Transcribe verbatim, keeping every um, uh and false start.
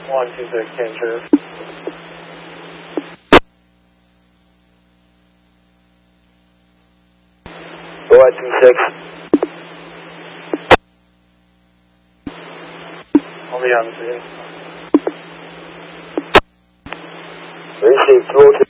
one two six, Cancer. Go at two six. Only on the city. Receive two oh two.